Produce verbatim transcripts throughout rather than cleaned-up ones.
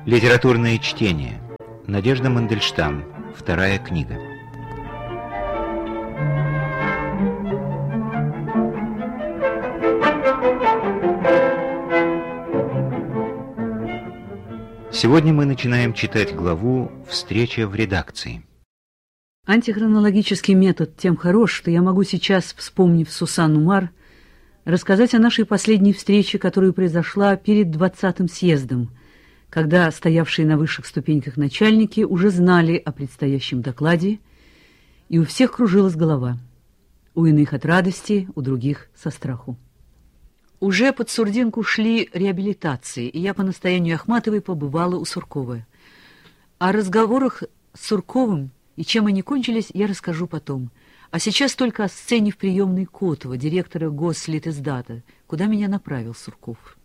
Литературное чтение. Надежда Мандельштам. Вторая книга. Сегодня мы начинаем читать главу «Встреча в редакции». Антихронологический метод тем хорош, что я могу сейчас, вспомнив Сусанну Мар, рассказать о нашей последней встрече, которая произошла перед двадцатым съездом, когда стоявшие на высших ступеньках начальники уже знали о предстоящем докладе, и у всех кружилась голова. У иных от радости, у других со страху. Уже под Сурдинку шли реабилитации, и я по настоянию Ахматовой побывала у Суркова. О разговорах с Сурковым и чем они кончились, я расскажу потом. А сейчас только о сцене в приемной Котова, директора Гослитиздата, куда меня направил Сурков.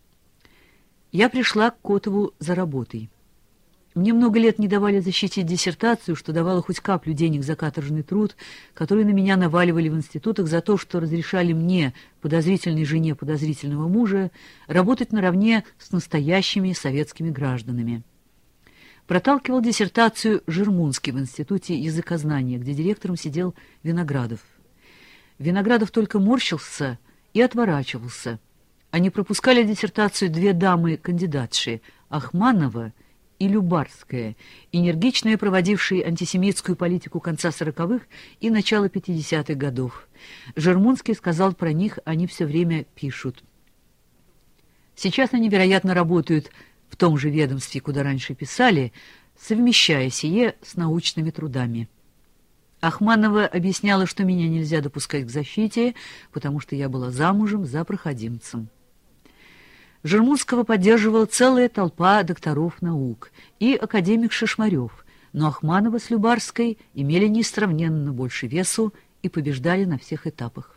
Я пришла к Котову за работой. Мне много лет не давали защитить диссертацию, что давало хоть каплю денег за каторжный труд, который на меня наваливали в институтах за то, что разрешали мне, подозрительной жене подозрительного мужа, работать наравне с настоящими советскими гражданами. Проталкивал диссертацию Жермунский в Институте языкознания, где директором сидел Виноградов. Виноградов только морщился и отворачивался. Они пропускали диссертацию две дамы-кандидатши — Ахманова и Любарская, энергичные, проводившие антисемитскую политику конца сороковых и начала пятидесятых годов. Жермунский сказал про них, они все время пишут. Сейчас они, вероятно, работают в том же ведомстве, куда раньше писали, совмещая сие с научными трудами. Ахманова объясняла, что меня нельзя допускать к защите, потому что я была замужем за проходимцем. Жермунского поддерживала целая толпа докторов наук и академик Шишмарев, но Ахманова с Любарской имели несравненно больше весу и побеждали на всех этапах.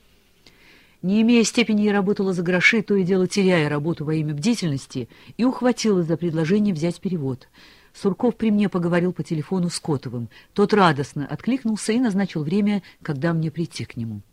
Не имея степени, я работала за гроши, то и дело теряя работу во имя бдительности, и ухватилась за предложение взять перевод. Сурков при мне поговорил по телефону с Котовым. Тот радостно откликнулся и назначил время, когда мне прийти к нему.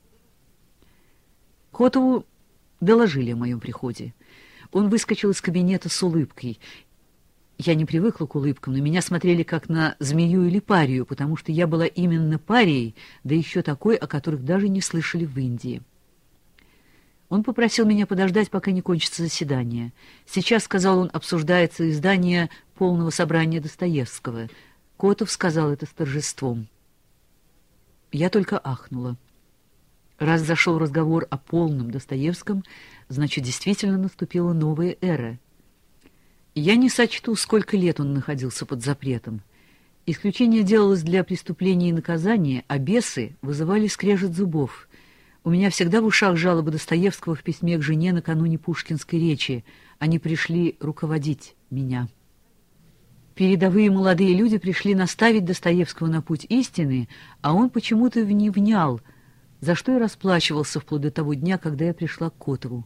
Котову доложили о моем приходе. Он выскочил из кабинета с улыбкой. Я не привыкла к улыбкам, на меня смотрели как на змею или парию, потому что я была именно парией, да еще такой, о которых даже не слышали в Индии. Он попросил меня подождать, пока не кончится заседание. Сейчас, сказал он, обсуждается издание полного собрания Достоевского. Котов сказал это с торжеством. Я только ахнула. Раз зашел разговор о полном Достоевском, значит, действительно наступила новая эра. Я не сочту, сколько лет он находился под запретом. Исключение делалось для преступления и наказания, а бесы вызывали скрежет зубов. У меня всегда в ушах жалобы Достоевского в письме к жене накануне пушкинской речи. Они пришли руководить меня. Передовые молодые люди пришли наставить Достоевского на путь истины, а он почему-то не внял, за что и расплачивался вплоть до того дня, когда я пришла к Котову.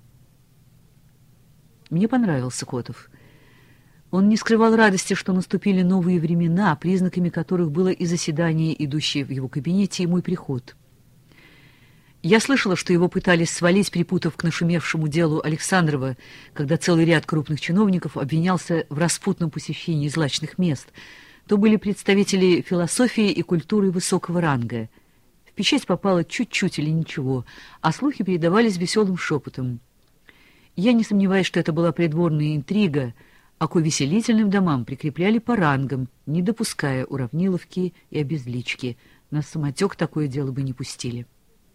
Мне понравился Котов. Он не скрывал радости, что наступили новые времена, признаками которых было и заседание, идущее в его кабинете, и мой приход. Я слышала, что его пытались свалить, припутав к нашумевшему делу Александрова, когда целый ряд крупных чиновников обвинялся в распутном посещении злачных мест. То были представители философии и культуры высокого ранга. В печать попало чуть-чуть или ничего, а слухи передавались веселым шепотом. Я не сомневаюсь, что это была придворная интрига, а к увеселительным домам прикрепляли по рангам, не допуская уравниловки и обезлички. На самотек такое дело бы не пустили.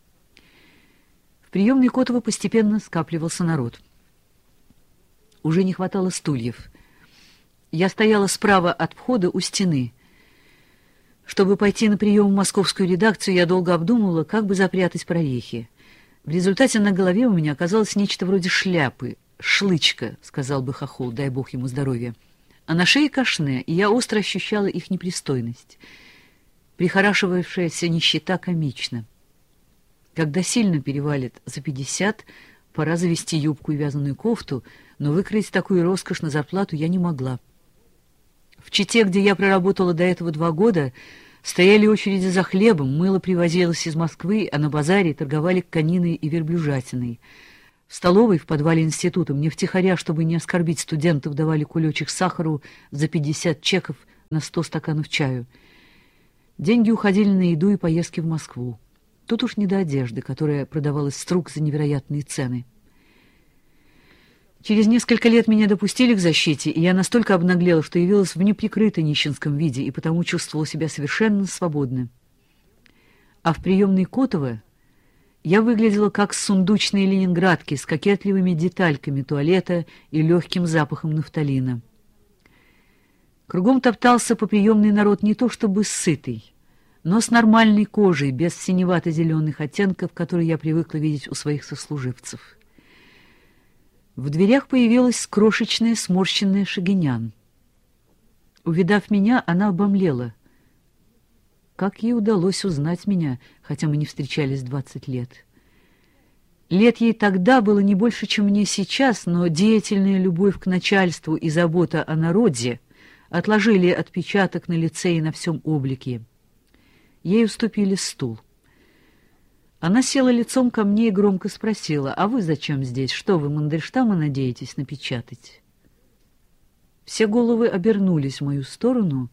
В приемной Котова постепенно скапливался народ. Уже не хватало стульев. Я стояла справа от входа у стены. Чтобы пойти на прием в московскую редакцию, я долго обдумывала, как бы запрятать прорехи. В результате на голове у меня оказалось нечто вроде шляпы. «Шлычка», — сказал бы хохол, дай бог ему здоровья. А на шее кашне, и я остро ощущала их непристойность. Прихорашивавшаяся нищета комична. Когда сильно перевалит за пятьдесят, пора завести юбку и вязаную кофту, но выкроить такую роскошь на зарплату я не могла. В Чите, где я проработала до этого два года, стояли очереди за хлебом, мыло привозилось из Москвы, а на базаре торговали кониной и верблюжатиной. В столовой в подвале института мне втихаря, чтобы не оскорбить студентов, давали кулечек сахару за пятьдесят чеков на сто стаканов чаю. Деньги уходили на еду и поездки в Москву. Тут уж не до одежды, которая продавалась с рук за невероятные цены. Через несколько лет меня допустили к защите, и я настолько обнаглела, что явилась в неприкрыто нищенском виде, и потому чувствовала себя совершенно свободно. А в приемной Котова я выглядела как сундучные ленинградки с кокетливыми детальками туалета и легким запахом нафталина. Кругом топтался по приемной народ не то чтобы сытый, но с нормальной кожей, без синевато-зеленых оттенков, которые я привыкла видеть у своих сослуживцев. В дверях появилась крошечная сморщенная Шагинян. Увидав меня, она обомлела. Как ей удалось узнать меня, хотя мы не встречались двадцать лет? Лет ей тогда было не больше, чем мне сейчас, но деятельная любовь к начальству и забота о народе отложили отпечаток на лице и на всем облике. Ей уступили стул. Она села лицом ко мне и громко спросила: «А вы зачем здесь? Что вы, Мандельштама, надеетесь напечатать?» Все головы обернулись в мою сторону,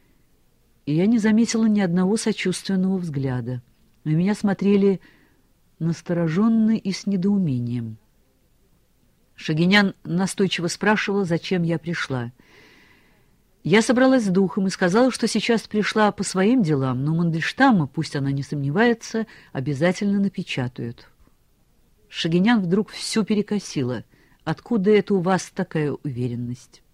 и я не заметила ни одного сочувственного взгляда. На меня смотрели настороженно и с недоумением. Шагинян настойчиво спрашивала, зачем я пришла. Я собралась с духом и сказала, что сейчас пришла по своим делам, но Мандельштама, пусть она не сомневается, обязательно напечатают. Шагинян вдруг всю перекосила. «Откуда это у вас такая уверенность?»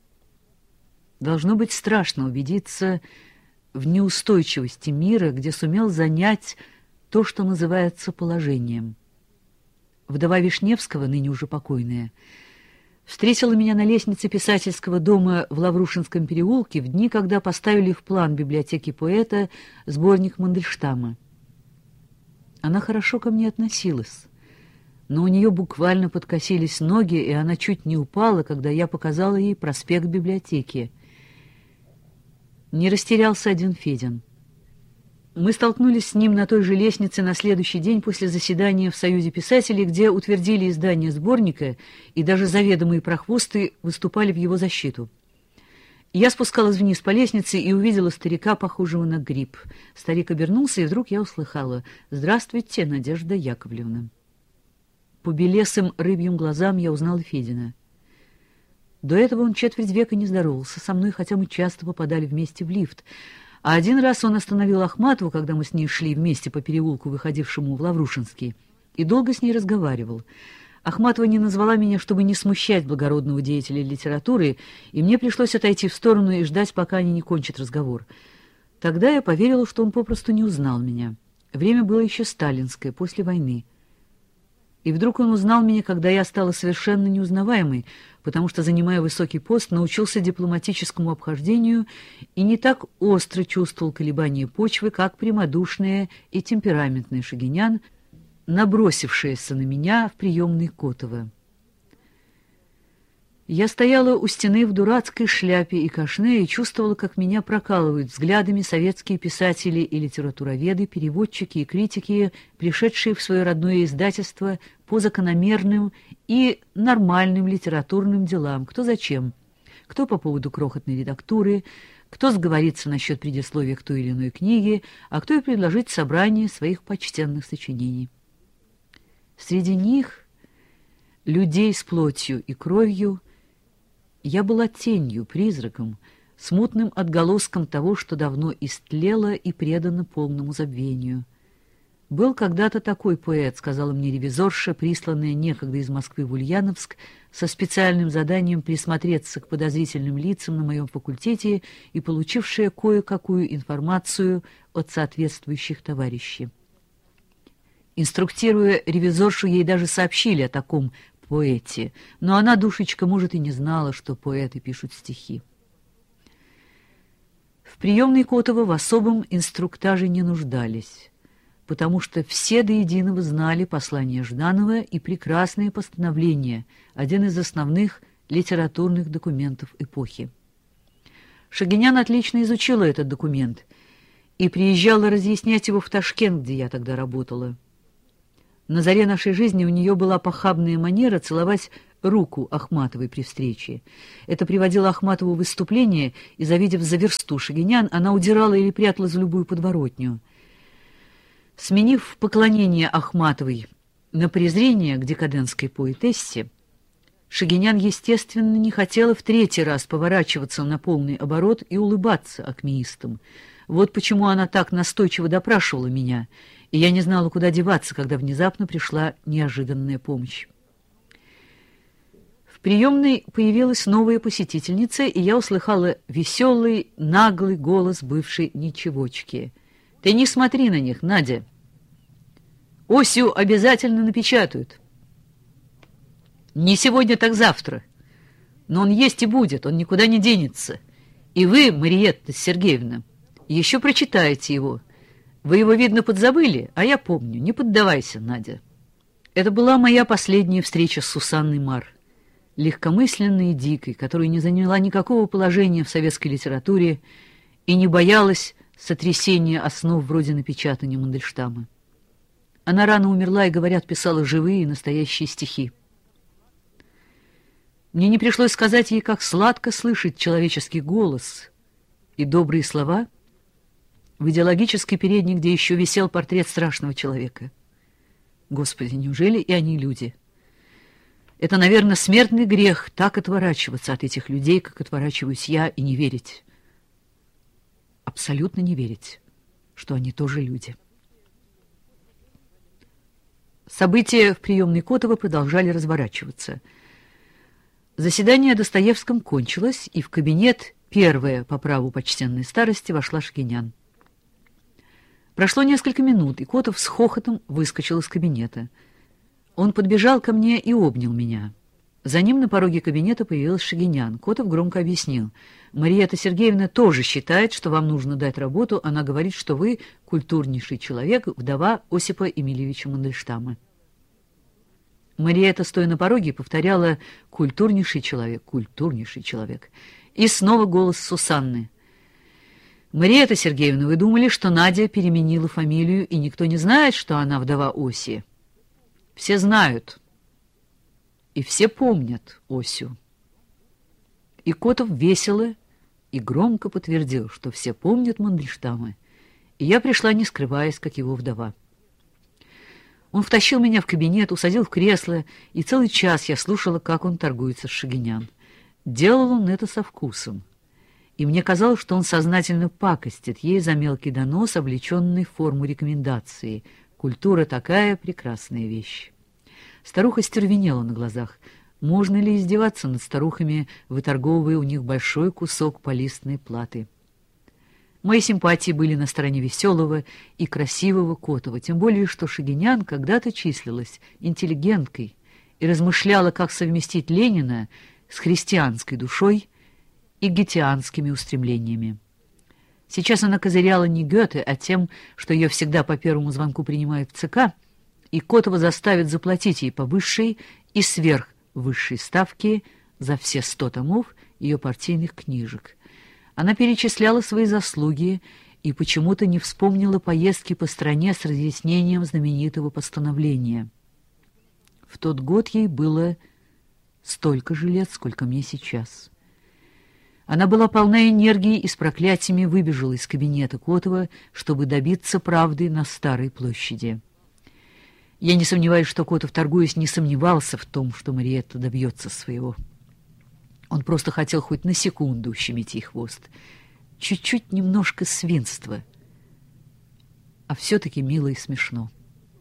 Должно быть страшно убедиться в неустойчивости мира, где сумел занять то, что называется положением. Вдова Вишневского, ныне уже покойная, встретила меня на лестнице писательского дома в Лаврушинском переулке в дни, когда поставили в план библиотеки поэта сборник Мандельштама. Она хорошо ко мне относилась, но у нее буквально подкосились ноги, и она чуть не упала, когда я показала ей проспект библиотеки. Не растерялся один Федин. Мы столкнулись с ним на той же лестнице на следующий день после заседания в Союзе писателей, где утвердили издание сборника, и даже заведомые прохвосты выступали в его защиту. Я спускалась вниз по лестнице и увидела старика, похожего на гриб. Старик обернулся, и вдруг я услыхала: «Здравствуйте, Надежда Яковлевна». По белесым рыбьим глазам я узнала Федина. До этого он четверть века не здоровался со мной, хотя мы часто попадали вместе в лифт. А один раз он остановил Ахматову, когда мы с ней шли вместе по переулку, выходившему в Лаврушинский, и долго с ней разговаривал. Ахматова не назвала меня, чтобы не смущать благородного деятеля литературы, и мне пришлось отойти в сторону и ждать, пока они не кончат разговор. Тогда я поверила, что он попросту не узнал меня. Время было еще сталинское, после войны. И вдруг он узнал меня, когда я стала совершенно неузнаваемой, потому что, занимая высокий пост, научился дипломатическому обхождению и не так остро чувствовал колебания почвы, как прямодушная и темпераментная Шагинян, набросившаяся на меня в приемной Котова. Я стояла у стены в дурацкой шляпе и кашне и чувствовала, как меня прокалывают взглядами советские писатели и литературоведы, переводчики и критики, пришедшие в свое родное издательство по закономерным и нормальным литературным делам, кто зачем, кто по поводу крохотной редактуры, кто сговорится насчет предисловия к той или иной книге, а кто и предложить собрание своих почтенных сочинений. Среди них, людей с плотью и кровью, я была тенью, призраком, смутным отголоском того, что давно истлело и предано полному забвению. «Был когда-то такой поэт», — сказала мне ревизорша, присланная некогда из Москвы в Ульяновск, со специальным заданием присмотреться к подозрительным лицам на моем факультете и получившая кое-какую информацию от соответствующих товарищей. Инструктируя ревизоршу, ей даже сообщили о таком поэте, но она, душечка, может, и не знала, что поэты пишут стихи. В приемной Котова в особом инструктаже не нуждались, потому что все до единого знали послание Жданова и прекрасное постановление, один из основных литературных документов эпохи. Шагинян отлично изучила этот документ и приезжала разъяснять его в Ташкент, где я тогда работала. На заре нашей жизни у нее была похабная манера целовать руку Ахматовой при встрече. Это приводило Ахматову в выступление, и, завидев за версту Шагинян, она удирала или пряталась в любую подворотню. Сменив поклонение Ахматовой на презрение к декадентской поэтессе, Шагинян, естественно, не хотела в третий раз поворачиваться на полный оборот и улыбаться акмеистам. Вот почему она так настойчиво допрашивала меня, и я не знала, куда деваться, когда внезапно пришла неожиданная помощь. В приемной появилась новая посетительница, и я услыхала веселый, наглый голос бывшей ничегочки. «Ты не смотри на них, Надя! Осью обязательно напечатают. Не сегодня, так завтра. Но он есть и будет, он никуда не денется. И вы, Мариетта Сергеевна, еще прочитаете его. Вы его, видно, подзабыли, а я помню. Не поддавайся, Надя». Это была моя последняя встреча с Сусанной Мар, легкомысленной и дикой, которая не заняла никакого положения в советской литературе и не боялась сотрясения основ вроде напечатания Мандельштама. Она рано умерла и, говорят, писала живые и настоящие стихи. Мне не пришлось сказать ей, как сладко слышать человеческий голос и добрые слова в идеологической передней, где еще висел портрет страшного человека. Господи, неужели и они люди? Это, наверное, смертный грех так отворачиваться от этих людей, как отворачиваюсь я, и не верить. Абсолютно не верить, что они тоже люди. События в приемной Котова продолжали разворачиваться. Заседание о Достоевском кончилось, и в кабинет, первая по праву почтенной старости, вошла Шагинян. Прошло несколько минут, и Котов с хохотом выскочил из кабинета. Он подбежал ко мне и обнял меня. За ним на пороге кабинета появилась Шагинян. Котов громко объяснил: «Мариетта Сергеевна тоже считает, что вам нужно дать работу. Она говорит, что вы культурнейший человек, вдова Осипа Эмильевича Мандельштама». Мариетта, стоя на пороге, повторяла: «Культурнейший человек, культурнейший человек». И снова голос Сусанны: «Мариетта Сергеевна, вы думали, что Надя переменила фамилию, и никто не знает, что она вдова Оси? Все знают, и все помнят Осю». И Котов весело и громко подтвердил, что все помнят Мандельштама, и я пришла, не скрываясь, как его вдова. Он втащил меня в кабинет, усадил в кресло, и целый час я слушала, как он торгуется с Шагинян. Делал он это со вкусом, и мне казалось, что он сознательно пакостит ей за мелкий донос, облеченный в форму рекомендации. Культура — такая прекрасная вещь. Старуха стервенела на глазах. Можно ли издеваться над старухами, выторговывая у них большой кусок полистной платы? Мои симпатии были на стороне веселого и красивого Котова, тем более, что Шагинян когда-то числилась интеллигенткой и размышляла, как совместить Ленина с христианской душой и гетеанскими устремлениями. Сейчас она козыряла не Гёте, а тем, что ее всегда по первому звонку принимают в ЦК, и Котова заставит заплатить ей по высшей и сверхвысшей ставке за все сто томов ее партийных книжек. Она перечисляла свои заслуги и почему-то не вспомнила поездки по стране с разъяснением знаменитого постановления. В тот год ей было столько же лет, сколько мне сейчас. Она была полна энергии и с проклятиями выбежала из кабинета Котова, чтобы добиться правды на Старой площади. Я не сомневаюсь, что Котов, торгуясь, не сомневался в том, что Мариетта добьется своего. Он просто хотел хоть на секунду ущемить ей хвост. Чуть-чуть немножко свинства, а все-таки мило и смешно.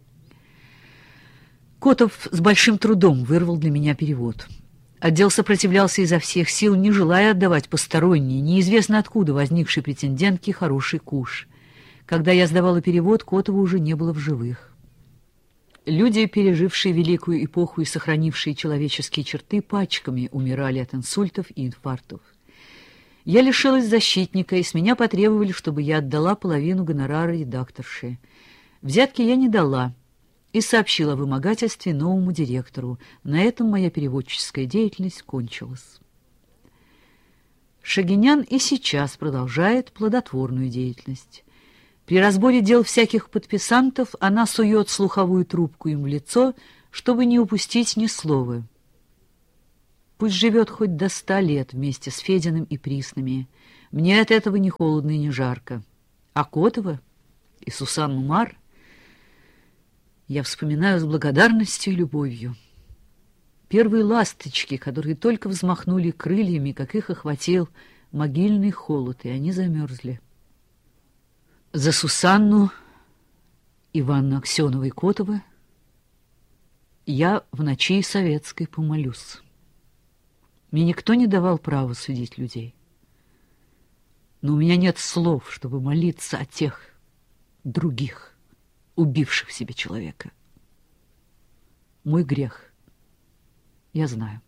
Котов с большим трудом вырвал для меня перевод. Отдел сопротивлялся изо всех сил, не желая отдавать посторонней, неизвестно откуда возникшей претендентке хороший куш. Когда я сдавала перевод, Котова уже не было в живых. Люди, пережившие великую эпоху и сохранившие человеческие черты, пачками умирали от инсультов и инфарктов. Я лишилась защитника, и с меня потребовали, чтобы я отдала половину гонорара редакторши. Взятки я не дала и сообщила о вымогательстве новому директору. На этом моя переводческая деятельность кончилась. Шагинян и сейчас продолжает плодотворную деятельность. При разборе дел всяких подписантов она сует слуховую трубку им в лицо, чтобы не упустить ни слова. Пусть живет хоть до ста лет вместе с Фединым и Приснами. Мне от этого ни холодно и ни жарко. А Котова и Сусанну Мар я вспоминаю с благодарностью и любовью. Первые ласточки, которые только взмахнули крыльями, как их охватил могильный холод, и они замерзли. За Сусанну, Иванну Аксенову и Котова я в ночи советской помолюсь. Мне никто не давал права судить людей. Но у меня нет слов, чтобы молиться о тех других, убивших в себе человека. Мой грех, я знаю.